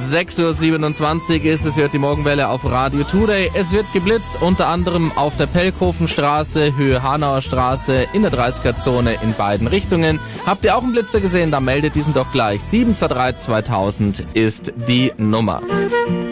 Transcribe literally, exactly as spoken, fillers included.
sechs Uhr siebenundzwanzig ist es, hört die Morgenwelle auf Radio Today. Es wird geblitzt, unter anderem auf der Pelkhofenstraße, Höhe Hanauer Straße, in der dreißiger-Zone in beiden Richtungen. Habt ihr auch einen Blitzer gesehen? Dann meldet diesen doch gleich. sieben zwei drei zweitausend ist die Nummer.